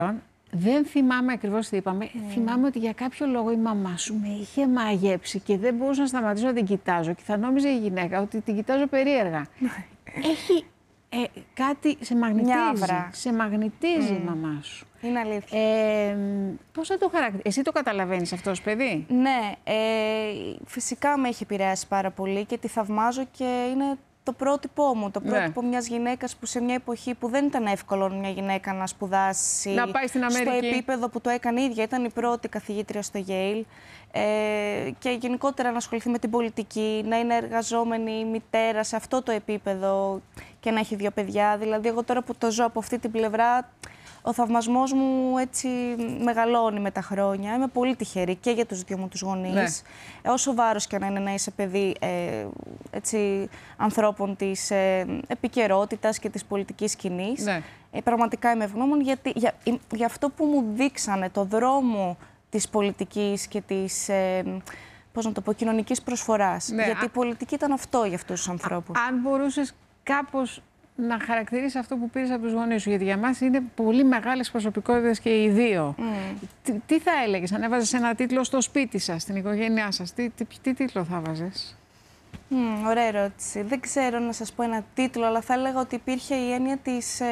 Δεν θυμάμαι ακριβώς τι είπαμε. Θυμάμαι ότι για κάποιο λόγο η μαμά σου με είχε μαγέψει και δεν μπορούσα να σταματήσω να την κοιτάζω. Και θα νόμιζε η γυναίκα ότι την κοιτάζω περίεργα. Έχει κάτι, σε μαγνητίζει. Σε μαγνητίζει η μαμά σου. Είναι αλήθεια. Πώς θα το χαρακτηρίζεις, εσύ το καταλαβαίνεις αυτό ως παιδί? Ναι, φυσικά με έχει επηρεάσει πάρα πολύ και τη θαυμάζω και είναι το πρότυπό μου. Το πρότυπο μιας γυναίκας που σε μια εποχή που δεν ήταν εύκολο μια γυναίκα να σπουδάσει. Να πάει στην Αμερική. Στο επίπεδο που το έκανε η ίδια. Ήταν η πρώτη καθηγήτρια στο Yale. Και γενικότερα να ασχοληθεί με την πολιτική, να είναι εργαζόμενη μητέρα σε αυτό το επίπεδο και να έχει 2 παιδιά. Δηλαδή, εγώ τώρα που το ζω από αυτή την πλευρά, ο θαυμασμός μου έτσι μεγαλώνει με τα χρόνια. Είμαι πολύ τυχερή και για τους 2 μου τους γονείς. Όσο βάρος και να είναι να είσαι παιδί έτσι, ανθρώπων της επικαιρότητας και της πολιτικής σκηνής. Πραγματικά είμαι ευγνώμων για αυτό που μου δείξανε, το δρόμο της πολιτικής και της πώς να το πω, κοινωνικής προσφοράς. Γιατί η πολιτική ήταν αυτό για αυτούς τους ανθρώπους. Αν μπορούσες κάπως να χαρακτηρίσεις αυτό που πήρες από τους γονείς σου, γιατί για μας είναι πολύ μεγάλες προσωπικότητες και οι 2. Τι θα έλεγες, αν έβαζες ένα τίτλο στο σπίτι σας, στην οικογένειά σας, τι τίτλο θα βάζες? Ωραία ερώτηση. Δεν ξέρω να σας πω ένα τίτλο, αλλά θα έλεγα ότι υπήρχε η έννοια της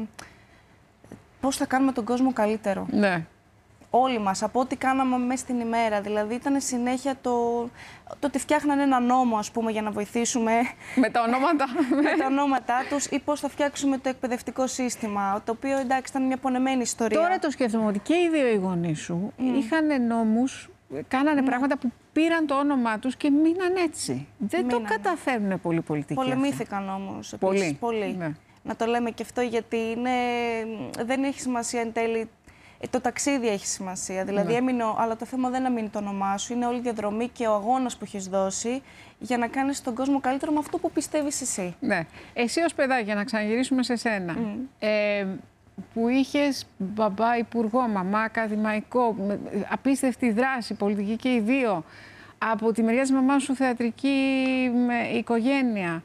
πώς θα κάνουμε τον κόσμο καλύτερο. Ναι. Όλοι μας, από ό,τι κάναμε μέσα στην ημέρα. Δηλαδή, ήταν συνέχεια το ότι φτιάχνανε ένα νόμο, ας πούμε, για να βοηθήσουμε με τα ονόματα. με τα ονόματά τους, ή πώς θα φτιάξουμε το εκπαιδευτικό σύστημα, το οποίο, εντάξει, ήταν μια πονεμένη ιστορία. Τώρα το σκέφτομαι ότι και οι 2 οι γονείς σου είχαν νόμους, κάνανε πράγματα που πήραν το όνομά τους και μείναν έτσι. Δεν το καταφέρνουν πολύ πολιτικοί. Πολεμήθηκαν όμως. Πολύ. Ναι. Να το λέμε και αυτό, γιατί δεν έχει σημασία εν τέλει. Το ταξίδι έχει σημασία. Δηλαδή, αλλά το θέμα δεν είναι να μείνει το όνομά σου. Είναι όλη η διαδρομή και ο αγώνας που έχεις δώσει για να κάνεις τον κόσμο καλύτερο με αυτό που πιστεύεις εσύ. Ναι. Εσύ ως παιδάκι, για να ξαναγυρίσουμε σε σένα, που είχες μπαμπά υπουργό, μαμά ακαδημαϊκό, απίστευτη δράση, πολιτική και οι 2, από τη μεριά της μαμάς σου θεατρική οικογένεια.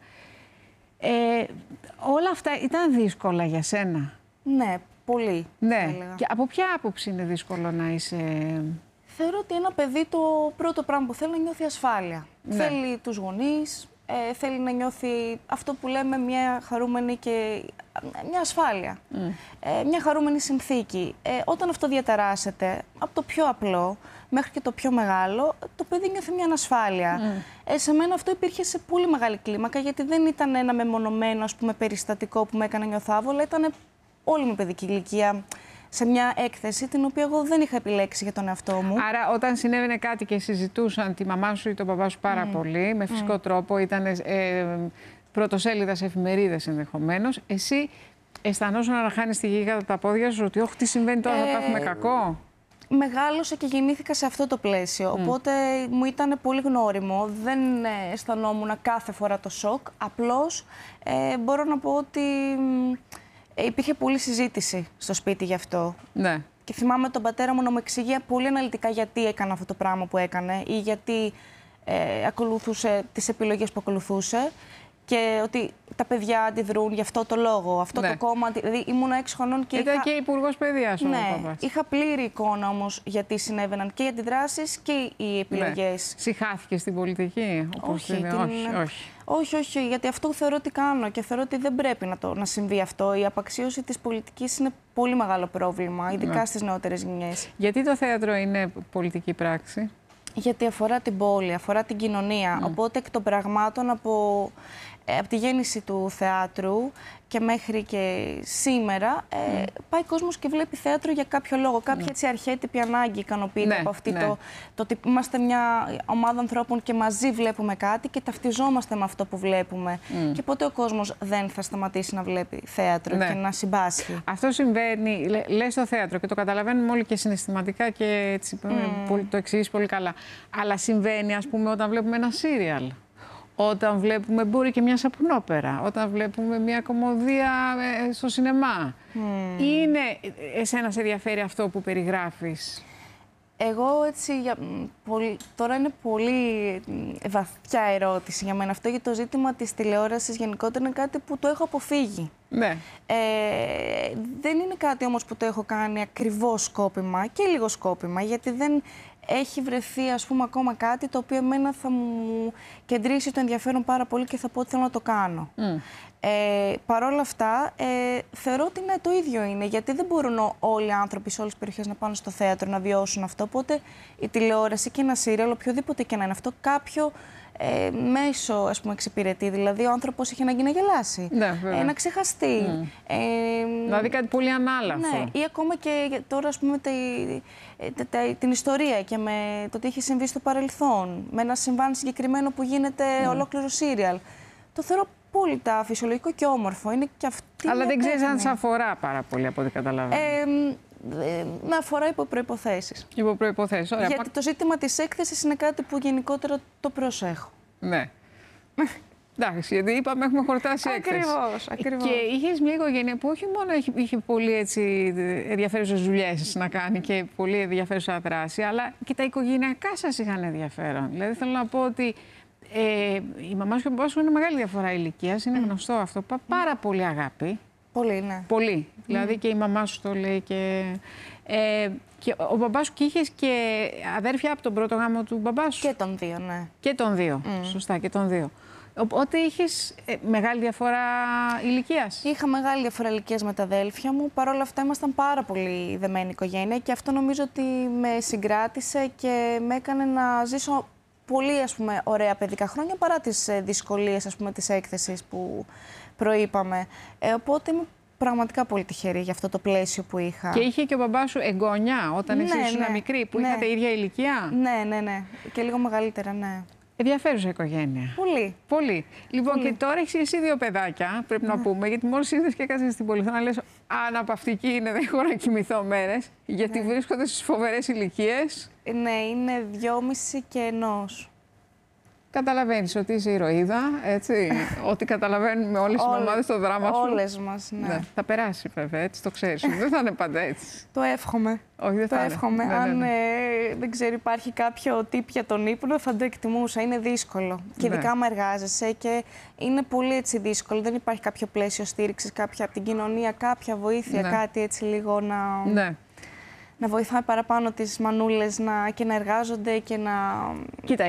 Όλα αυτά ήταν δύσκολα για σένα? Ναι. Πολύ. Ναι. Και από ποια άποψη είναι δύσκολο να είσαι? Θεωρώ ότι ένα παιδί το πρώτο πράγμα που θέλει να νιώθει ασφάλεια. Θέλει τους γονείς, θέλει να νιώθει αυτό που λέμε μια χαρούμενη και μια ασφάλεια. Μια χαρούμενη συνθήκη. Όταν αυτό διαταράσσεται, από το πιο απλό μέχρι και το πιο μεγάλο, το παιδί νιώθει μια ανασφάλεια. Σε μένα αυτό υπήρχε σε πολύ μεγάλη κλίμακα, γιατί δεν ήταν ένα μεμονωμένο, ας πούμε, περιστατικό που με έκανε νιώθω άβολα, ήταν όλη μου παιδική ηλικία σε μια έκθεση την οποία εγώ δεν είχα επιλέξει για τον εαυτό μου. Άρα, όταν συνέβαινε κάτι και συζητούσαν τη μαμά σου ή τον παπά σου πάρα πολύ, με φυσικό τρόπο, ήταν πρωτοσέλιδα σε εφημερίδες ενδεχομένως, εσύ αισθανόσουν να χάνεις τη γη κατά τα πόδια σου, ότι όχι, τι συμβαίνει τώρα, θα πάθουμε κακό? Μεγάλωσα και γεννήθηκα σε αυτό το πλαίσιο, οπότε μου ήταν πολύ γνώριμο. Δεν αισθανόμουν κάθε φορά το σοκ, απλώς μπορώ να πω ότι υπήρχε πολλή συζήτηση στο σπίτι γι' αυτό. Ναι. Και θυμάμαι τον πατέρα μου να μου εξηγεί πολύ αναλυτικά γιατί έκανε αυτό το πράγμα που έκανε ή γιατί ακολουθούσε τις επιλογές που ακολουθούσε και ότι τα παιδιά αντιδρούν γι' αυτό το λόγο, αυτό το κόμμα. Δηλαδή ήμουν 6 χρονών και ήταν και υπουργός παιδείας ο παπάς. Είχα πλήρη εικόνα όμως γιατί συνέβαιναν και οι αντιδράσεις και οι επιλογές. Συχάθηκε στην πολιτική? Όχι, γιατί αυτό θεωρώ ότι κάνω και θεωρώ ότι δεν πρέπει να συμβεί αυτό. Η απαξίωση της πολιτικής είναι πολύ μεγάλο πρόβλημα, ειδικά στις νεότερες γενιές. Γιατί το θέατρο είναι πολιτική πράξη? Γιατί αφορά την πόλη, αφορά την κοινωνία. Οπότε εκ των πραγμάτων από τη γέννηση του θεάτρου και μέχρι και σήμερα πάει κόσμος και βλέπει θέατρο για κάποιο λόγο. Κάποια έτσι αρχέτυπη ανάγκη ικανοποιείται από αυτή το ότι είμαστε μια ομάδα ανθρώπων και μαζί βλέπουμε κάτι και ταυτιζόμαστε με αυτό που βλέπουμε. Και ποτέ ο κόσμος δεν θα σταματήσει να βλέπει θέατρο και να συμπάσχει. Αυτό συμβαίνει, λες στο θέατρο και το καταλαβαίνουμε όλοι και συναισθηματικά και έτσι, το εξηγείς πολύ καλά. Αλλά συμβαίνει, ας πούμε, όταν βλέπουμε ένα σύριαλ. Όταν βλέπουμε, μπορεί και μια σαπουνόπερα, όταν βλέπουμε μια κομμωδία στο σινεμά. Είναι, εσένα σε ενδιαφέρει αυτό που περιγράφεις? Εγώ έτσι, τώρα είναι πολύ βαθιά ερώτηση για μένα αυτό, γιατί το ζήτημα της τηλεόρασης γενικότερα είναι κάτι που το έχω αποφύγει. Ναι. Δεν είναι κάτι όμως που το έχω κάνει ακριβώς σκόπιμα και λίγο σκόπιμα, γιατί δεν έχει βρεθεί, ας πούμε, ακόμα κάτι το οποίο εμένα θα μου κεντρήσει το ενδιαφέρον πάρα πολύ και θα πω ότι θέλω να το κάνω. Παρ' όλα αυτά, θεωρώ ότι ναι, το ίδιο είναι, γιατί δεν μπορούν όλοι οι άνθρωποι σε όλες τις περιοχές να πάνε στο θέατρο να βιώσουν αυτό. Οπότε η τηλεόραση και ένα σύριαλ, οποιοδήποτε και να είναι αυτό, κάποιο μέσο, ας πούμε, εξυπηρετεί. Δηλαδή, ο άνθρωπος έχει ανάγκη να γελάσει, να ξεχαστεί. Δηλαδή κάτι πολύ ανάλαφρο. Ναι, ή ακόμα και τώρα, ας πούμε, την ιστορία και με το τι έχει συμβεί στο παρελθόν, με ένα συμβάν συγκεκριμένο που γίνεται ολόκληρο σύριαλ. Το θεωρώ πολύ φυσιολογικό και όμορφο. Είναι και αυτή. Αλλά δεν ξέρεις αν σε αφορά πάρα πολύ, από ό,τι καταλαβαίνω. Με αφορά υπό προϋποθέσεις. Υπό προϋποθέσεις, ωραία. Γιατί το ζήτημα της έκθεσης είναι κάτι που γενικότερα το προσέχω. Ναι. Εντάξει, γιατί είπαμε έχουμε χορτάσει έκθεση. Ακριβώς. Και είχες μια οικογένεια που όχι μόνο είχε πολύ ενδιαφέρουσες δουλειές να κάνει και πολύ ενδιαφέρουσα δράση, αλλά και τα οικογενειακά σας είχαν ενδιαφέρον. Δηλαδή θέλω να πω ότι η μαμά σου και ο μπαμπάς σου είναι μεγάλη διαφορά ηλικίας, είναι γνωστό αυτό. Πάρα πολύ αγάπη. Πολύ, ναι. Πολύ. Δηλαδή και η μαμά σου το λέει και ο μπαμπάς σου, και είχες και αδέρφια από τον πρώτο γάμο του μπαμπά σου. Και των δύο, ναι. Και των δύο. Σωστά, και των δύο. Οπότε είχες μεγάλη διαφορά ηλικίας. Είχα μεγάλη διαφορά ηλικίας με τα αδέλφια μου. Παρ' όλα αυτά ήμασταν πάρα πολύ δεμένη οικογένεια και αυτό νομίζω ότι με συγκράτησε και με έκανε να ζήσω πολύ, ας πούμε, ωραία παιδικά χρόνια παρά τις δυσκολίες, ας πούμε, της έκθεσης που προείπαμε. Οπότε είμαι πραγματικά πολύ τυχερή για αυτό το πλαίσιο που είχα. Και είχε και ο μπαμπάς σου εγγόνια όταν εσύ ήσουν μικρή, που είχατε ίδια ηλικία. Ναι. Και λίγο μεγαλύτερα, ναι. Ενδιαφέρουσα οικογένεια. Πολύ. Πολύ. Λοιπόν, και τώρα έχεις εσύ δύο παιδάκια, πρέπει να πούμε, γιατί μόλις ήρθες και έκανες στην Πολυθώνα, λες αναπαυτική είναι, δεν έχω να κοιμηθώ μέρες, γιατί βρίσκονται στις φοβερές ηλικίες. Ναι, είναι 2,5 και 1. Καταλαβαίνεις ότι είσαι ηρωίδα, έτσι, ότι καταλαβαίνουμε όλες οι μαμάδες το δράμα σου. Όλες μας, ναι. Θα περάσει βέβαια, έτσι, το ξέρεις. Δεν θα είναι πάντα έτσι. Το εύχομαι. Όχι, δεν θα είναι. Το εύχομαι. Αν δεν ξέρω, υπάρχει κάποιο τύπ για τον ύπνο, θα το εκτιμούσα. Είναι δύσκολο. Και ειδικά άμα εργάζεσαι και είναι πολύ έτσι δύσκολο. Δεν υπάρχει κάποιο πλαίσιο στήριξης, κάποια από την κοινωνία, κάποια βοήθεια, κάτι έτσι λίγο να... Ναι. Να βοηθάει παραπάνω τις μανούλες και να εργάζονται και να... Κοίτα,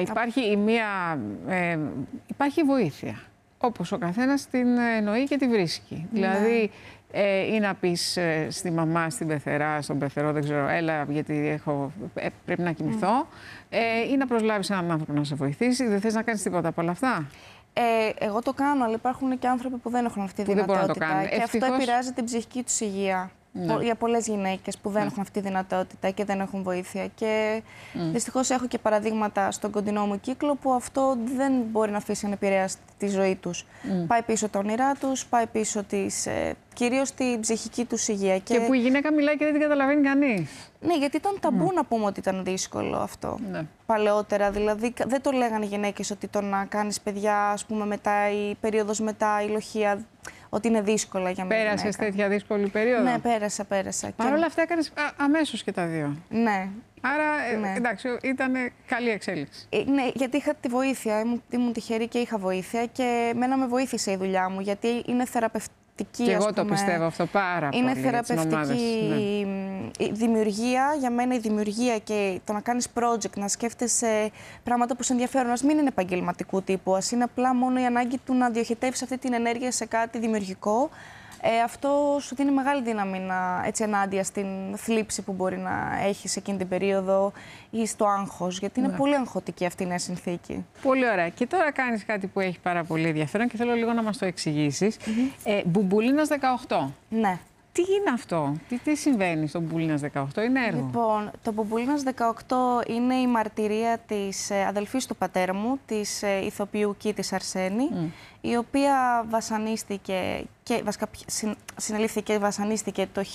υπάρχει βοήθεια. Όπως ο καθένας την εννοεί και τη βρίσκει. Δηλαδή, ή να πεις στη μαμά, στην πεθερά, στον πεθερό, δεν ξέρω, έλα γιατί πρέπει να κοιμηθώ, ή να προσλάβεις έναν άνθρωπο να σε βοηθήσει. Δεν θες να κάνεις τίποτα από όλα αυτά. Εγώ το κάνω, αλλά υπάρχουν και άνθρωποι που δεν έχουν αυτή τη δυνατότητα. Και αυτό επηρεάζει την ψυχική τους υγεία. Για πολλές γυναίκες που δεν έχουν αυτή τη δυνατότητα και δεν έχουν βοήθεια. Και δυστυχώς έχω και παραδείγματα στον κοντινό μου κύκλο που αυτό δεν μπορεί να αφήσει να επηρεάσει τη ζωή τους. Πάει πίσω τα ονειρά τους, πάει πίσω κυρίως την ψυχική τους υγεία. Και που η γυναίκα μιλάει και δεν την καταλαβαίνει κανείς. Ναι, γιατί ήταν ταμπού να πούμε ότι ήταν δύσκολο αυτό. Παλαιότερα, δηλαδή δεν το λέγανε οι γυναίκες ότι το να κάνεις παιδιά, ας πούμε, μετά η περίοδος μετά η λοχεία, ότι είναι δύσκολα για μένα. Πέρασες τέτοια δύσκολη περίοδο? Ναι, πέρασα. Παρ' όλα αυτά έκανες αμέσως και τα δύο. Ναι. Άρα, εντάξει, ήταν καλή εξέλιξη. Ναι, γιατί είχα τη βοήθεια, ήμουν τυχερή και είχα βοήθεια και εμένα με βοήθησε η δουλειά μου, γιατί είναι θεραπευτική. Και εγώ το πιστεύω αυτό πάρα πολύ. Είναι θεραπευτική δημιουργία. Για μένα η δημιουργία και το να κάνεις project, να σκέφτεσαι πράγματα που σε ενδιαφέρουν, ας μην είναι επαγγελματικού τύπου, ας είναι απλά μόνο η ανάγκη του να διοχετεύσεις αυτή την ενέργεια σε κάτι δημιουργικό. Αυτό σου δίνει μεγάλη δύναμη ενάντια στην θλίψη που μπορεί να έχεις εκείνη την περίοδο ή στο άγχος, γιατί είναι πολύ αγχωτική αυτή η νέα συνθήκη. Πολύ ωραία. Και τώρα κάνεις κάτι που έχει πάρα πολύ ενδιαφέρον και θέλω λίγο να μας το εξηγήσεις. Μπουμπουλίνας 18. Ναι. Τι είναι αυτό, τι συμβαίνει στο Μπουμπουλίνας 18, είναι έργο? Λοιπόν, το Μπουμπουλίνας 18 είναι η μαρτυρία της αδελφής του πατέρα μου, της ηθοποιού Κίτης Αρσένη, η οποία βασανίστηκε και συνελήφθηκε και βασανίστηκε το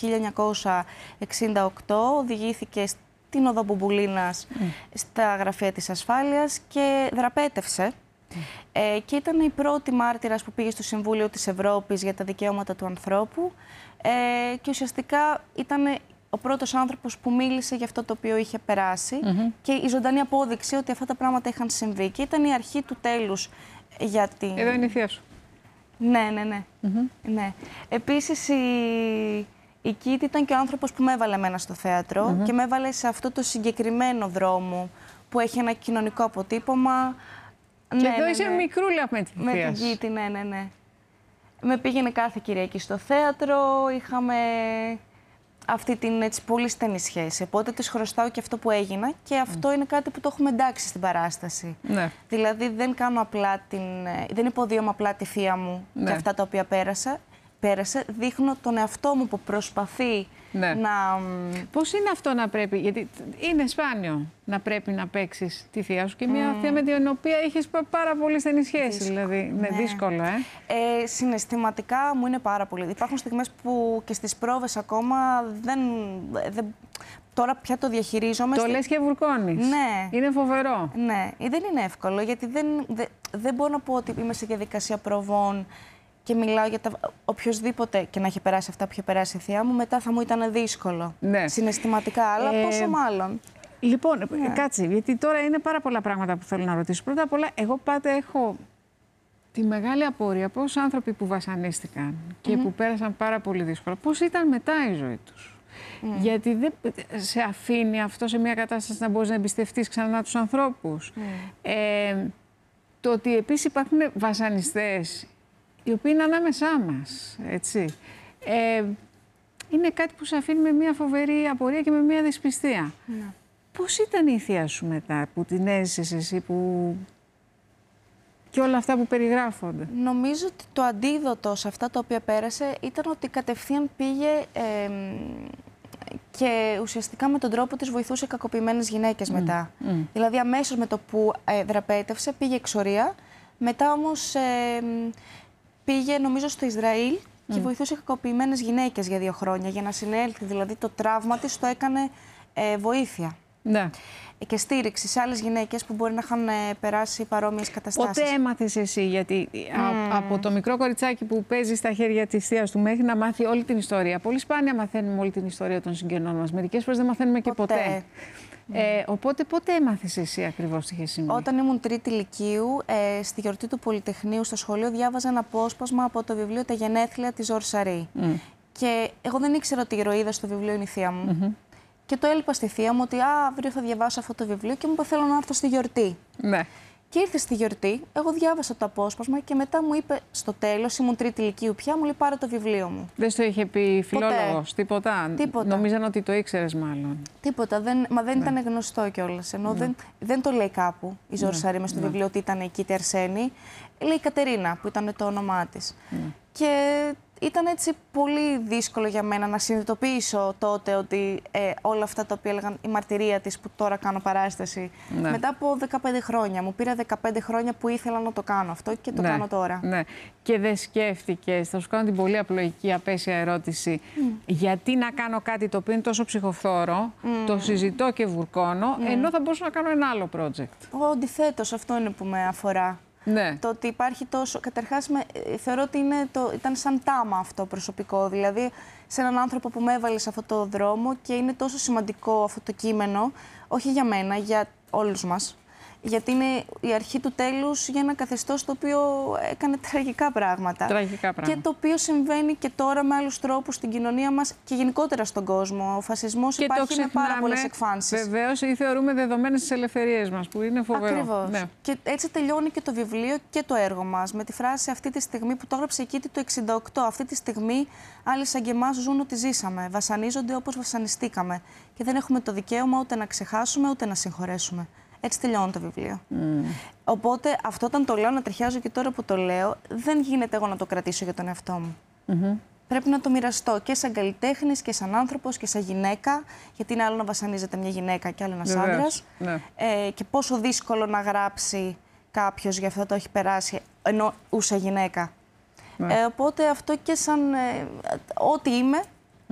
1968, οδηγήθηκε στην οδό Μπουμπουλίνας στα γραφεία της ασφάλειας και δραπέτευσε. Και ήταν η πρώτη μάρτυρας που πήγε στο Συμβούλιο της Ευρώπης για τα δικαιώματα του ανθρώπου και ουσιαστικά ήταν ο πρώτος άνθρωπος που μίλησε για αυτό το οποίο είχε περάσει και η ζωντανή απόδειξη ότι αυτά τα πράγματα είχαν συμβεί. Και ήταν η αρχή του τέλους για την... Εδώ είναι η θεία σου. Ναι. Ναι. Επίσης, η Κίτη ήταν και ο άνθρωπος που με έβαλε εμένα στο θέατρο και με έβαλε σε αυτό το συγκεκριμένο δρόμο που έχει ένα κοινωνικό αποτύπωμα. Και εδώ είσαι μικρούλα με την θεία σου. Με την Κίτη, ναι. Με πήγαινε κάθε Κυριακή στο θέατρο, είχαμε αυτή την έτσι, πολύ στενή σχέση. Οπότε της χρωστάω και αυτό που έγινα και αυτό είναι κάτι που το έχουμε εντάξει στην παράσταση. Ναι. Δηλαδή δεν κάνω απλά δεν υποδίωμαι απλά τη θεία μου και αυτά τα οποία πέρασε. Δείχνω τον εαυτό μου που προσπαθεί να... Πώς είναι αυτό να πρέπει, γιατί είναι σπάνιο να πρέπει να παίξεις τη θεία σου και μια θεία με την οποία έχεις πάρα πολύ στενή σχέση, δηλαδή. Ναι, δύσκολο, συναισθηματικά μου είναι πάρα πολύ. Υπάρχουν στιγμές που και στις πρόβες ακόμα τώρα πια το διαχειρίζομαι. Το λες και βουρκώνεις. Ναι. Είναι φοβερό. Ναι, δεν είναι εύκολο, γιατί δεν μπορώ να πω ότι είμαι σε διαδικασία προβών και μιλάω για οποιοδήποτε και να έχει περάσει αυτά που είχε περάσει η θεία μου, μετά θα μου ήταν δύσκολο. Ναι. Συναισθηματικά, αλλά πόσο μάλλον. Λοιπόν, κάτσε, γιατί τώρα είναι πάρα πολλά πράγματα που θέλω να ρωτήσω. Πρώτα απ' όλα, εγώ πάντα έχω τη μεγάλη απορία πώς άνθρωποι που βασανίστηκαν και που πέρασαν πάρα πολύ δύσκολα, πώς ήταν μετά η ζωή τους. Γιατί δεν σε αφήνει αυτό σε μια κατάσταση να μπορείς να εμπιστευτείς ξανά τους ανθρώπους. Το ότι επίσης υπάρχουν βασανιστές οι οποίοι είναι ανάμεσά μας, έτσι. Είναι κάτι που σε αφήνει με μια φοβερή απορία και με μια δυσπιστία. Πώς ήταν η θεία σου μετά, που την έζησες εσύ, και όλα αυτά που περιγράφονται? Νομίζω ότι το αντίδοτο σε αυτά τα οποία πέρασε ήταν ότι κατευθείαν πήγε και ουσιαστικά με τον τρόπο της βοηθούσε κακοποιημένες γυναίκες μετά. Δηλαδή αμέσως με το που δραπέτευσε πήγε εξορία, μετά όμως πήγε νομίζω στο Ισραήλ και βοηθούσε κακοποιημένες γυναίκες για 2 χρόνια για να συνέλθει. Δηλαδή το τραύμα της το έκανε βοήθεια. Ναι. Και στήριξη σε άλλες γυναίκες που μπορεί να είχαν περάσει παρόμοιες καταστάσεις. Πότε έμαθες εσύ, γιατί από το μικρό κοριτσάκι που παίζει στα χέρια της θείας του μέχρι να μάθει όλη την ιστορία. Πολύ σπάνια μαθαίνουμε όλη την ιστορία των συγγενών μας. Μερικές φορές δεν μαθαίνουμε και ποτέ. Οπότε πότε έμαθες εσύ ακριβώς τι είχε συμβεί? Όταν ήμουν 3η Λυκείου, στη γιορτή του Πολυτεχνείου στο σχολείο, διάβαζα ένα απόσπασμα από το βιβλίο «Τα γενέθλια» της Ζορ Σαρή. Και εγώ δεν ήξερα ότι η ηρωίδα στο βιβλίο είναι η θεία μου. Και το έλειπα στη θεία μου ότι αύριο θα διαβάσω αυτό το βιβλίο και μου είπε θέλω να έρθω στη γιορτή. Ναι. Και ήρθε στη γιορτή, εγώ διάβασα το απόσπασμα και μετά μου είπε στο τέλος, ήμουν 3η Λυκείου πια, μου λέει πάρε το βιβλίο μου. Δεν στο είχε πει φιλόλογος, τίποτα? Νομίζαν ότι το ήξερες μάλλον. Τίποτα, δεν ήταν γνωστό κιόλας. Ενώ δεν το λέει κάπου η Ζορ Σαρή μες στο βιβλίο ότι ήταν η Κίτη Αρσένη. Λέει η Κατερίνα που ήταν το όνομά της. Και ήταν έτσι πολύ δύσκολο για μένα να συνειδητοποιήσω τότε ότι όλα αυτά τα οποία έλεγαν η μαρτυρία της που τώρα κάνω παράσταση. Μετά από 15 χρόνια. Μου πήρα 15 χρόνια που ήθελα να το κάνω αυτό και το κάνω τώρα. Ναι. Και δεν σκέφτηκες, θα σου κάνω την πολύ απλοϊκή απέσια ερώτηση, γιατί να κάνω κάτι το οποίο είναι τόσο ψυχοφθόρο, το συζητώ και βουρκώνω, ενώ θα μπορούσα να κάνω ένα άλλο project? Αντιθέτως, αυτό είναι που με αφορά. Ναι. Το ότι υπάρχει τόσο. Καταρχάς, θεωρώ ότι ήταν σαν τάμα αυτό προσωπικό. Δηλαδή, σε έναν άνθρωπο που με έβαλε σε αυτό το δρόμο και είναι τόσο σημαντικό αυτό το κείμενο, όχι για μένα, για όλους μας. Γιατί είναι η αρχή του τέλους για ένα καθεστώς το οποίο έκανε τραγικά πράγματα. Και το οποίο συμβαίνει και τώρα με άλλους τρόπους στην κοινωνία μας και γενικότερα στον κόσμο. Ο φασισμός και υπάρχει με πάρα πολλές εκφάνσεις. Βεβαίως, ή θεωρούμε δεδομένες τις ελευθερίες μας, που είναι φοβερό. Ακριβώς. Ναι. Και έτσι τελειώνει και το βιβλίο και το έργο μας. Με τη φράση αυτή τη στιγμή που το έγραψε η Κίτη το 1968. Αυτή τη στιγμή άλλοι σαν και εμάς ζουν ότι ζήσαμε. Βασανίζονται όπως βασανιστήκαμε. Και δεν έχουμε το δικαίωμα ούτε να ξεχάσουμε ούτε να συγχωρέσουμε. Έτσι τελειώνει το βιβλίο. Οπότε αυτό όταν το λέω, να τριχιάζω και τώρα που το λέω, δεν γίνεται εγώ να το κρατήσω για τον εαυτό μου. Πρέπει να το μοιραστώ και σαν καλλιτέχνης και σαν άνθρωπος και σαν γυναίκα, γιατί είναι άλλο να βασανίζεται μια γυναίκα και άλλο ένας άντρας. Ναι. Και πόσο δύσκολο να γράψει κάποιος για αυτό το έχει περάσει, ενώ ούσα γυναίκα. Ναι. Οπότε αυτό και σαν ό,τι είμαι,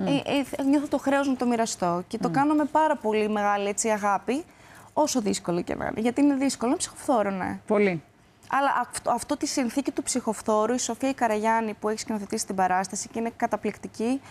νιώθω το χρέος να το μοιραστώ. Και το κάνω με πάρα πολύ μεγάλη αγάπη. Όσο δύσκολο και να είναι. Γιατί είναι δύσκολο, είναι ψυχοφθόρο, ναι. Πολύ. Αλλά αυτό τη συνθήκη του ψυχοφθόρου, η Σοφία η Καραγιάννη που έχει σκηνοθετήσει την παράσταση και είναι καταπληκτική,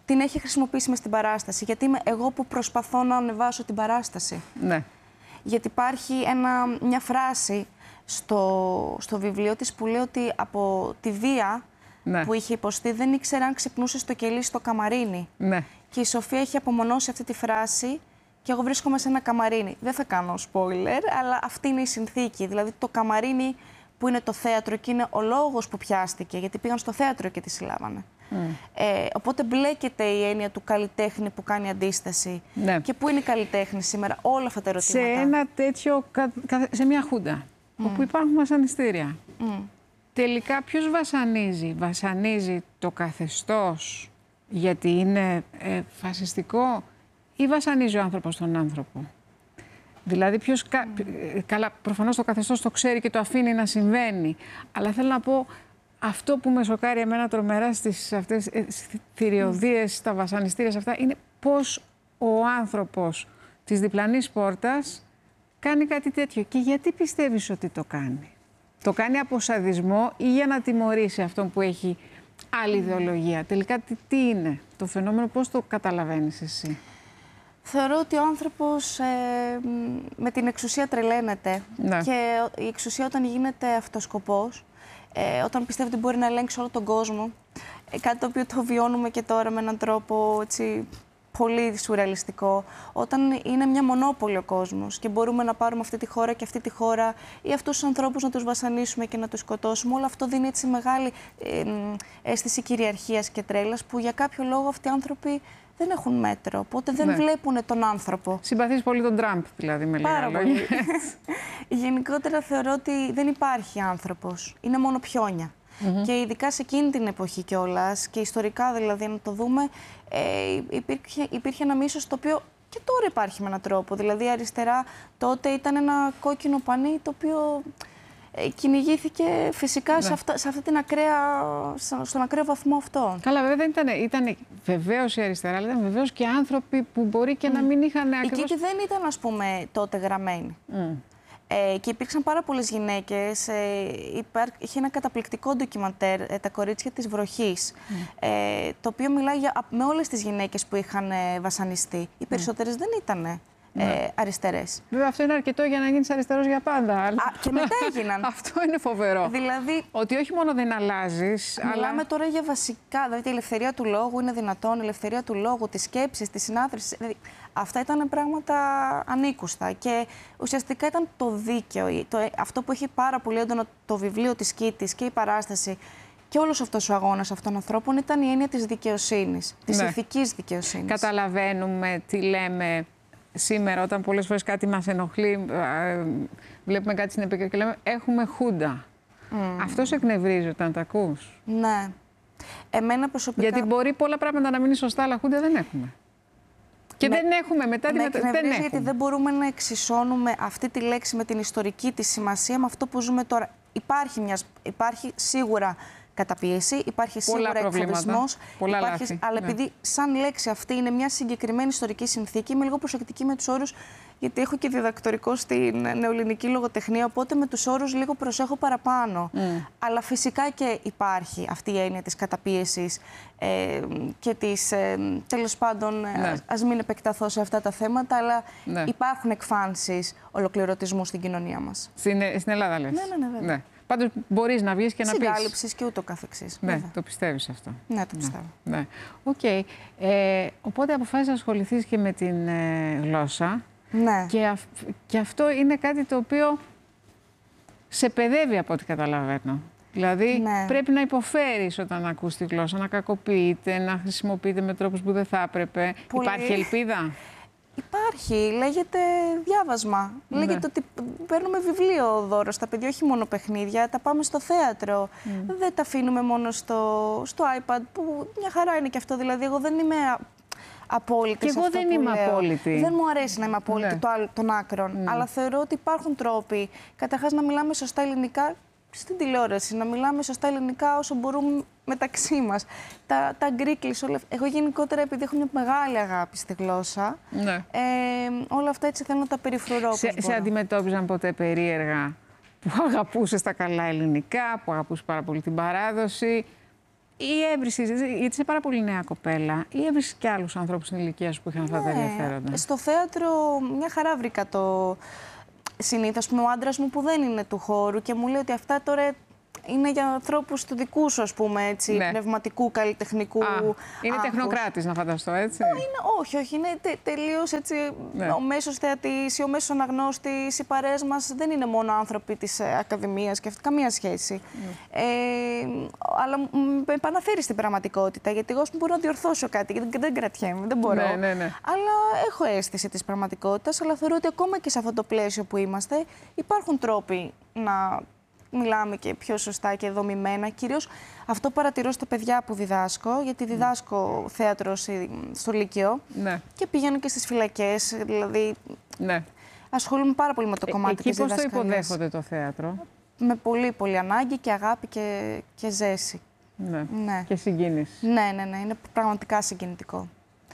την έχει χρησιμοποιήσει μες στην παράσταση. Γιατί είμαι εγώ που προσπαθώ να ανεβάσω την παράσταση. Ναι. Γιατί υπάρχει μια φράση στο βιβλίο της που λέει ότι από τη βία που είχε υποστεί δεν ήξερε αν ξυπνούσε στο κελί στο καμαρίνι. Ναι. Και η Σοφία έχει απομονώσει αυτή τη φράση και εγώ βρίσκομαι σε ένα καμαρίνι. Δεν θα κάνω spoiler, αλλά αυτή είναι η συνθήκη. Δηλαδή το καμαρίνι που είναι το θέατρο και είναι ο λόγος που πιάστηκε, γιατί πήγαν στο θέατρο και τη συλλάβανε. Οπότε μπλέκεται η έννοια του καλλιτέχνη που κάνει αντίσταση. Ναι. Και πού είναι η καλλιτέχνη σήμερα, όλα αυτά τα ερωτήματα. Σε ένα τέτοιο, σε μια χούντα, όπου υπάρχουν βασανιστήρια. Τελικά ποιος βασανίζει? Βασανίζει το καθεστώς γιατί είναι φασιστικό ή βασανίζει ο άνθρωπος τον άνθρωπο? Δηλαδή ποιος... Καλά, προφανώς το καθεστώς το ξέρει και το αφήνει να συμβαίνει. Αλλά θέλω να πω, αυτό που με σοκάρει εμένα τρομερά στις αυτές θηριωδίες, στα βασανιστήρια αυτά, είναι πώς ο άνθρωπος της διπλανής πόρτας κάνει κάτι τέτοιο. Και γιατί πιστεύεις ότι το κάνει? Το κάνει από σαδισμό ή για να τιμωρήσει αυτόν που έχει άλλη ιδεολογία? Τελικά τι είναι το φαινόμενο, πώς το καταλαβαίνεις εσύ? Θεωρώ ότι ο άνθρωπος με την εξουσία τρελαίνεται. Ναι. Και η εξουσία όταν γίνεται αυτοσκοπός, όταν πιστεύει ότι μπορεί να ελέγξει όλο τον κόσμο, κάτι το οποίο το βιώνουμε και τώρα με έναν τρόπο έτσι, πολύ σουρεαλιστικό, όταν είναι μια μονόπολη ο κόσμος και μπορούμε να πάρουμε αυτή τη χώρα και αυτή τη χώρα ή αυτούς τους ανθρώπους να τους βασανίσουμε και να τους σκοτώσουμε, όλο αυτό δίνει έτσι μεγάλη αίσθηση κυριαρχίας και τρέλας που για κάποιο λόγο αυτοί οι άνθρωποι δεν έχουν μέτρο, οπότε δεν βλέπουν τον άνθρωπο. Συμπαθείς πολύ τον Τραμπ, δηλαδή, με λίγα λόγια. Γενικότερα θεωρώ ότι δεν υπάρχει άνθρωπος, είναι μόνο πιόνια. Και ειδικά σε εκείνη την εποχή κιόλας, και ιστορικά δηλαδή να το δούμε, υπήρχε ένα μίσος το οποίο και τώρα υπάρχει με έναν τρόπο. Δηλαδή η αριστερά τότε ήταν ένα κόκκινο πανί το οποίο κυνηγήθηκε φυσικά σε αυτή την στον ακραίο βαθμό αυτό. Καλά, βέβαια δεν ήταν βεβαίως η αριστερά, αλλά ήταν βεβαίως και άνθρωποι που μπορεί και να μην είχαν ακριβώς... Η Κίτη δεν ήταν, ας πούμε, τότε γραμμένη. Και υπήρξαν πάρα πολλές γυναίκες. Είχε ένα καταπληκτικό ντοκιμαντέρ, «Τα κορίτσια της βροχής», το οποίο μιλάει με όλες τις γυναίκες που είχαν βασανιστεί. Οι περισσότερες δεν ήταν αριστερές. Βέβαια, αυτό είναι αρκετό για να γίνεις αριστερός για πάντα. Αλλά... και μετά έγιναν. Αυτό είναι φοβερό. Δηλαδή, ότι όχι μόνο δεν αλλάζεις, μιλάμε τώρα για βασικά. Δηλαδή, η ελευθερία του λόγου είναι δυνατόν, η ελευθερία του λόγου, της σκέψης, της συνάθρησης. Δηλαδή, αυτά ήταν πράγματα ανήκουστα. Και ουσιαστικά ήταν το δίκαιο. Αυτό που έχει πάρα πολύ έντονο το βιβλίο της Κίτης και η παράσταση. Και όλος αυτός ο αγώνας αυτών των ανθρώπων ήταν η έννοια της δικαιοσύνης, της ηθικής δικαιοσύνης. Καταλαβαίνουμε τι λέμε σήμερα, όταν πολλές φορές κάτι μας ενοχλεί, βλέπουμε κάτι στην επικοινωνία και λέμε έχουμε χούντα. Αυτό σε εκνευρίζει όταν τα ακούς? Ναι. Εμένα προσωπικά... Γιατί μπορεί πολλά πράγματα να μην είναι σωστά, αλλά χούντα δεν έχουμε. Και δεν έχουμε μετά τη μεταβίβαση. Γιατί δεν μπορούμε να εξισώνουμε αυτή τη λέξη με την ιστορική της σημασία με αυτό που ζούμε τώρα. Υπάρχει σίγουρα καταπίεση, υπάρχει σίγουρα εκφοβισμός, αλλά επειδή σαν λέξη αυτή είναι μια συγκεκριμένη ιστορική συνθήκη, είμαι λίγο προσεκτική με τους όρους, γιατί έχω και διδακτορικό στην νεοελληνική λογοτεχνία, οπότε με τους όρους λίγο προσέχω παραπάνω. Αλλά φυσικά και υπάρχει αυτή η έννοια της καταπίεσης και της, τέλος πάντων, ας μην επεκταθώ σε αυτά τα θέματα, αλλά υπάρχουν εκφάνσεις ολοκληρωτισμού στην κοινωνία μας. Στην Ελλάδα λες? Ναι, βέβαια. Ναι. Πάντως μπορείς να βγεις και να πεις. Συγκάλυψης και ούτω καθεξής. Ναι, το πιστεύεις αυτό. Ναι, το πιστεύω. Ναι. Οκ. Οπότε αποφάσισες να ασχοληθείς και με την γλώσσα. Ναι. Και αυτό είναι κάτι το οποίο σε παιδεύει από ό,τι καταλαβαίνω. Δηλαδή πρέπει να υποφέρεις όταν ακούς τη γλώσσα, να κακοποιείται, να χρησιμοποιείται με τρόπους που δεν θα έπρεπε. Υπάρχει ελπίδα? Υπάρχει, λέγεται διάβασμα. Λέγεται ότι παίρνουμε βιβλίο δώρο στα παιδιά, όχι μόνο παιχνίδια, τα πάμε στο θέατρο. Δεν τα αφήνουμε μόνο στο iPad, που μια χαρά είναι και αυτό. Δηλαδή, εγώ δεν είμαι απόλυτη. Και εγώ δεν είμαι απόλυτη. Δεν μου αρέσει να είμαι απόλυτη των άκρων. Αλλά θεωρώ ότι υπάρχουν τρόποι. Καταρχάς, να μιλάμε σωστά ελληνικά στην τηλεόραση, να μιλάμε σωστά ελληνικά όσο μπορούμε μεταξύ μας. Τα γκρίκλις, εγώ γενικότερα, επειδή έχω μια μεγάλη αγάπη στη γλώσσα, όλα αυτά έτσι θέλω να τα περιφρουρώ. Σε αντιμετώπιζαν ποτέ περίεργα που αγαπούσες τα καλά ελληνικά, που αγαπούσες πάρα πολύ την παράδοση, ή έβρισες, γιατί είσαι πάρα πολύ νέα κοπέλα, ή έβρισες και άλλους ανθρώπους στην ηλικία σου που είχαν αυτά τα ενδιαφέροντα? Στο θέατρο μια χαρά βρήκα το. Συνήθως ο άντρας μου που δεν είναι του χώρου και μου λέει ότι αυτά τώρα είναι για ανθρώπους του δικού σου, ας πούμε, έτσι, πνευματικού, καλλιτεχνικού. Είναι τεχνοκράτης, να φανταστώ, έτσι. Όχι, είναι τελείως έτσι. Ο μέσος θεατής ή ο μέσος αναγνώστης, οι παρέες μας δεν είναι μόνο άνθρωποι της Ακαδημίας και αυτή, καμία σχέση. Αλλά με επαναφέρει στην πραγματικότητα, γιατί εγώ μπορώ να διορθώσω κάτι, γιατί δεν κρατιέμαι, δεν μπορώ. Αλλά έχω αίσθηση της πραγματικότητας, αλλά θεωρώ ότι ακόμα και σε αυτό το πλαίσιο που είμαστε, υπάρχουν τρόποι να μιλάμε και πιο σωστά και δομημένα. Κυρίως αυτό παρατηρώ στα παιδιά που διδάσκω, γιατί διδάσκω θέατρο στο Λύκειο και πηγαίνω και στις φυλακές, δηλαδή ασχολούμαι πάρα πολύ με το κομμάτι της διδασκαλίας. Εκεί πώς το υποδέχονται το θέατρο? Με πολύ πολύ ανάγκη και αγάπη και ζέση. Και συγκίνηση. Ναι, είναι πραγματικά συγκινητικό.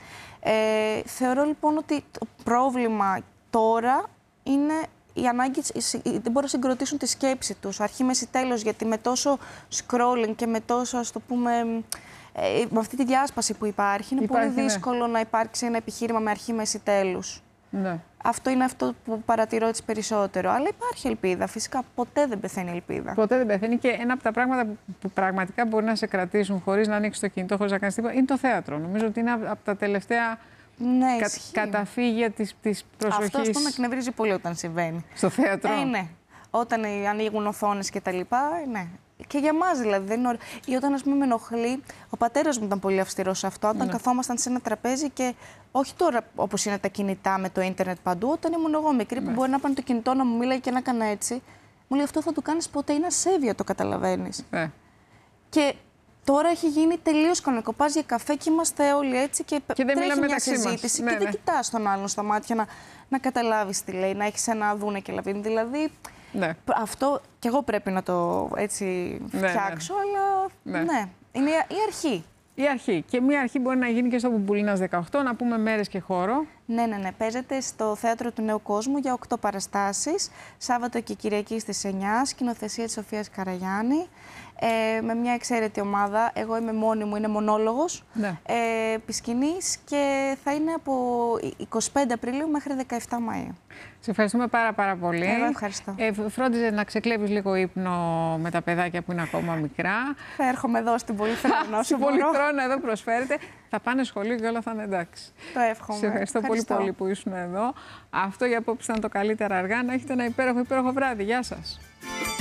Θεωρώ λοιπόν ότι το πρόβλημα τώρα είναι η ανάγκη, δεν μπορούν να συγκροτήσουν τη σκέψη τους, αρχή, μέση, τέλος, γιατί με τόσο scrolling και με τόσο, ας το πούμε, με αυτή τη διάσπαση που υπάρχει, είναι πολύ δύσκολο να υπάρξει ένα επιχείρημα με αρχή, μέση, τέλους. Αυτό είναι αυτό που παρατηρώ έτσι περισσότερο. Αλλά υπάρχει ελπίδα. Φυσικά ποτέ δεν πεθαίνει η ελπίδα. Ποτέ δεν πεθαίνει. Και ένα από τα πράγματα που πραγματικά μπορεί να σε κρατήσουν χωρίς να ανοίξει το κινητό, χωρίς να κάνεις τίποτα, είναι το θέατρο. Νομίζω ότι είναι από τα τελευταία καταφύγια της προσοχής. Αυτό, ας πούμε, εκνευρίζει πολύ όταν συμβαίνει. Στο θέατρο. Ναι. Όταν ανοίγουν οθόνες και τα λοιπά, ναι. Και για μας δηλαδή δεν είναι ωραίο. Ή όταν, ας πούμε, με ενοχλεί, ο πατέρας μου ήταν πολύ αυστηρός σε αυτό. Όταν καθόμασταν σε ένα τραπέζι και όχι τώρα όπως είναι τα κινητά με το ίντερνετ παντού, όταν ήμουν εγώ μικρή, που μπορεί να πάνε το κινητό να μου μιλάει και να έκανα έτσι, μου λέει αυτό θα το κάνεις ποτέ, είναι ασέβεια, το καταλαβαίνεις. Και τώρα έχει γίνει τελείως κανονικό. Πας για καφέ και είμαστε όλοι έτσι και τρέχει μια συζήτηση και δεν κοιτάς τον άλλον στα μάτια να καταλάβεις τι λέει, να έχεις ένα δούνε και λαβίνι. Δηλαδή, αυτό κι εγώ πρέπει να το έτσι φτιάξω, αλλά είναι η αρχή. Η αρχή. Και μια αρχή μπορεί να γίνει και στο Μπουμπουλίνας 18, να πούμε μέρες και χώρο. Ναι. Παίζεται στο Θέατρο του Νέου Κόσμου για 8 παραστάσεις, Σάββατο και Κυριακή στις 9, σκηνοθεσία της Σοφίας Καραγιάννη, με μια εξαίρετη ομάδα. Εγώ είμαι μόνη μου, είναι μονόλογος επί σκηνής και θα είναι από 25 Απριλίου μέχρι 17 Μαΐου. Σε ευχαριστούμε πάρα πολύ. Εγώ ευχαριστώ. Φρόντιζε να ξεκλέβεις λίγο ύπνο με τα παιδάκια που είναι ακόμα μικρά. Θα έρχομαι εδώ στην Πολυθρόνα όσο μπορώ. Στην Πολυθρόνα εδώ προσφέρετε. Θα πάνε σχολείο και όλα θα είναι εντάξει. Το εύχομαι. Σε ευχαριστώ πολύ που ήσουν εδώ. Αυτό για απόψε ήταν το καλύτερα αργά. Να έχετε ένα υπέροχο βράδυ. Γεια σας.